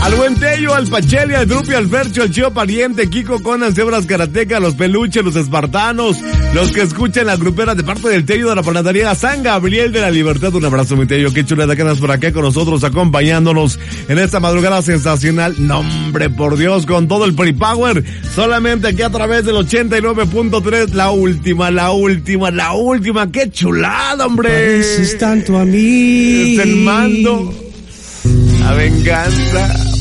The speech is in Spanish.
Al buen Tello, al Pacheli, al Drupi, al Fercho, al Chío Pariente, Kiko, Conan, Cebras Karateca, los Peluches, los Espartanos, los que escuchan la grupera de parte del Tello de la panadería San Gabriel de la Libertad. Un abrazo, mi Tello, qué chulada que andas por acá con nosotros, acompañándonos en esta madrugada sensacional. No, hombre, por Dios, con todo el pre-power, solamente aquí a través del 89.3, la última, qué chulada, hombre. Pareces tanto a mí. Es el mando, la venganza.